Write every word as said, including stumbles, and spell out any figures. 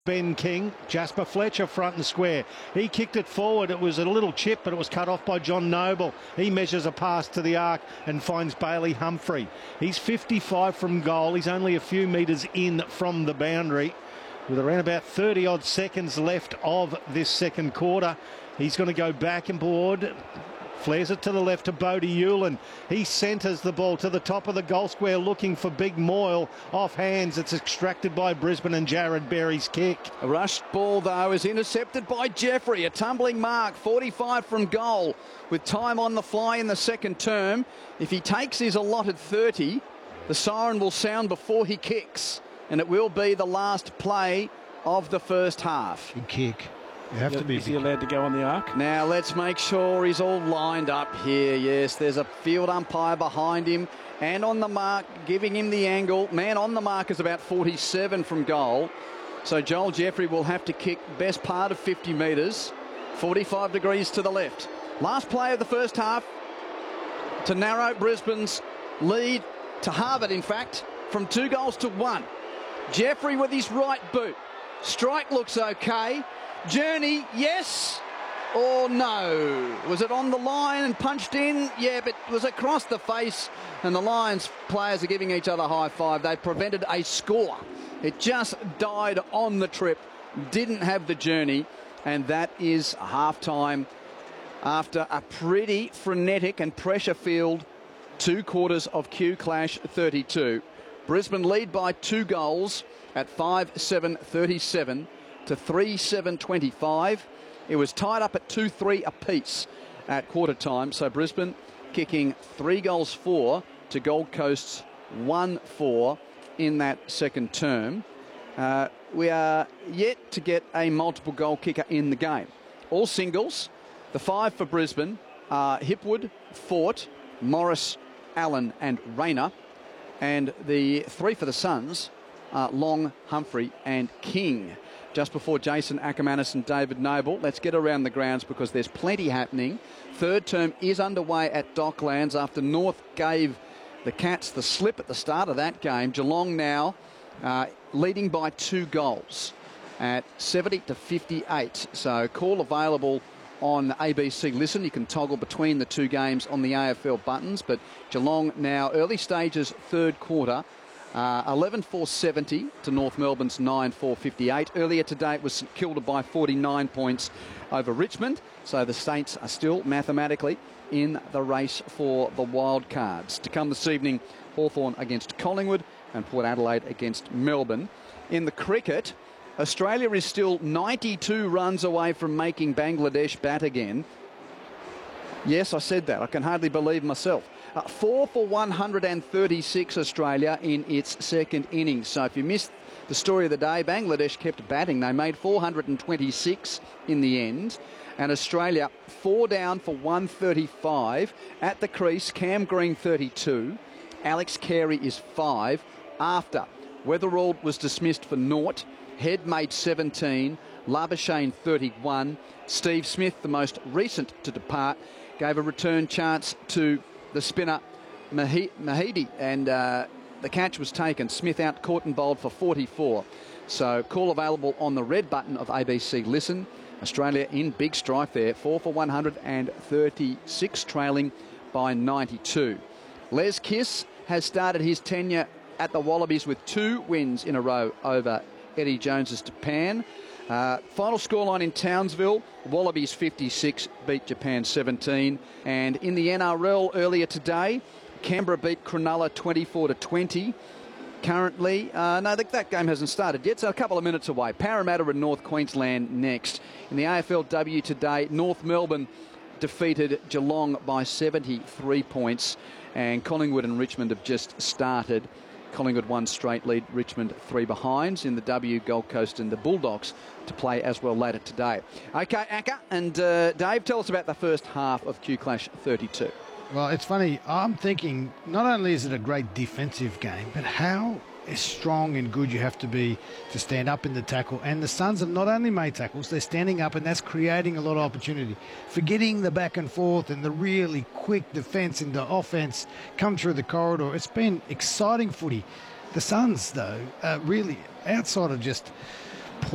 Ben King, Jasper Fletcher front and square. He kicked it forward. It was a little chip, but it was cut off by John Noble. He measures a pass to the arc and finds Bailey Humphrey. He's fifty-five from goal. He's only a few metres in from the boundary. With around about thirty odd seconds left of this second quarter, he's going to go back and board. Flares it to the left to Bodie Hewlin. He centres the ball to the top of the goal square looking for Big Moyle. Off hands, it's extracted by Brisbane and Jared Berry's kick. A rushed ball, though, is intercepted by Jeffrey. A tumbling mark, forty-five from goal, with time on the fly in the second term. If he takes his allotted thirty, the siren will sound before he kicks, and it will be the last play of the first half. Good kick. You have to be. Is he allowed to go on the arc? Now let's make sure he's all lined up here. Yes, there's a field umpire behind him and on the mark, giving him the angle. Man on the mark is about forty-seven from goal. So Joel Jeffrey will have to kick best part of fifty metres, forty-five degrees to the left. Last play of the first half to narrow Brisbane's lead, to halve it, in fact, from two goals to one. Jeffrey with his right boot. Strike looks okay. Journey, yes or no? Was it on the line and punched in? Yeah, but it was across the face, and the Lions players are giving each other a high five. They prevented a score. It just died on the trip, didn't have the journey, and that is half-time after a pretty frenetic and pressure-filled two quarters of Q Clash thirty-two. Brisbane lead by two goals at five seven thirty-seven. To three seven twenty-five. It was tied up at two three apiece at quarter time. So Brisbane kicking three goals four to Gold Coast's one four in that second term. Uh, we are yet to get a multiple goal kicker in the game. All singles. The five for Brisbane are Hipwood, Fort, Morris, Allen and Rayner. And the three for the Suns are Long, Humphrey and King. Just before Jason Ackermanis and David Noble. Let's get around the grounds because there's plenty happening. Third term is underway at Docklands after North gave the Cats the slip at the start of that game. Geelong now uh, leading by two goals at seventy to fifty-eight. So call available on A B C Listen. You can toggle between the two games on the A F L buttons. But Geelong now early stages third quarter. Uh, eleven four seventy to North Melbourne's nine four fifty-eight. Earlier today it was St Kilda by forty-nine points over Richmond. So the Saints are still mathematically in the race for the wild cards. To come this evening, Hawthorn against Collingwood and Port Adelaide against Melbourne. In the cricket, Australia is still ninety-two runs away from making Bangladesh bat again. Yes, I said that. I can hardly believe myself. Uh, four for one hundred thirty-six Australia in its second innings. So if you missed the story of the day, Bangladesh kept batting. They made four hundred twenty-six in the end. And Australia four down for one thirty-five. At the crease, Cam Green thirty-two. Alex Carey is five. After, Weatherald was dismissed for naught. Head made seventeen. Labuschagne thirty-one. Steve Smith, the most recent to depart, gave a return chance to the spinner Mahidi, and uh, the catch was taken. Smith out, caught and bowled for forty-four. So call available on the red button of A B C Listen. Australia in big strike there, four for one hundred thirty-six, trailing by ninety-two. Les Kiss has started his tenure at the Wallabies with two wins in a row over Eddie Jones's Japan. Uh, final scoreline in Townsville, Wallabies fifty-six beat Japan seventeen. And in the N R L earlier today, Canberra beat Cronulla twenty-four to twenty. Currently, uh, no, that, that game hasn't started yet, so a couple of minutes away. Parramatta and North Queensland next. In the A F L W today, North Melbourne defeated Geelong by seventy-three points, and Collingwood and Richmond have just started. Collingwood one straight lead, Richmond three behinds. In the W, Gold Coast and the Bulldogs to play as well later today. Okay, Acker and uh, Dave, tell us about the first half of Q Clash thirty-two. Well, it's funny. I'm thinking not only is it a great defensive game, but how strong and good you have to be to stand up in the tackle. And the Suns have not only made tackles, they're standing up, and that's creating a lot of opportunity. Forgetting the back and forth and the really quick defence into offence come through the corridor. It's been exciting footy. The Suns, though, uh, really, outside of just